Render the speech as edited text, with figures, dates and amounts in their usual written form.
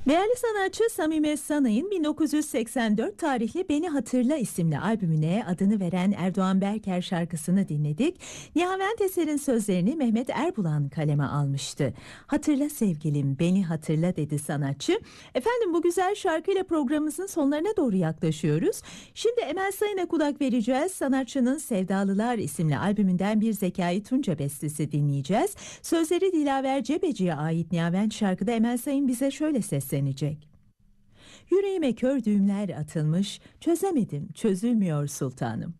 Değerli sanatçı Samime Sanay'ın 1984 tarihli Beni Hatırla isimli albümüne adını veren Erdoğan Berker şarkısını dinledik. Nihavent Eser'in sözlerini Mehmet Erbulan kaleme almıştı. Hatırla sevgilim, beni hatırla dedi sanatçı. Efendim, bu güzel şarkıyla programımızın sonlarına doğru yaklaşıyoruz. Şimdi Emel Sayın'a kulak vereceğiz. Sanatçının Sevdalılar isimli albümünden bir Zekai Tunca bestesi dinleyeceğiz. Sözleri Dilaver Cebeci'ye ait Nihavent şarkıda Emel Sayın bize şöyle seslenecek. Yüreğime kör düğümler atılmış, çözemedim, çözülmüyor sultanım.